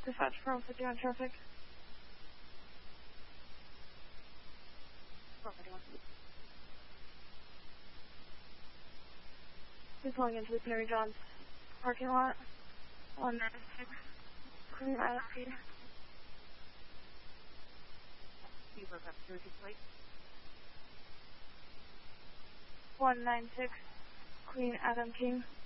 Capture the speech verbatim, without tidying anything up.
Dispatch from fifty on traffic. He's pulling into the Mary John's parking lot. one nine six. Clean Adam King. You broke up to his plate. one nine six. Queen Adam King.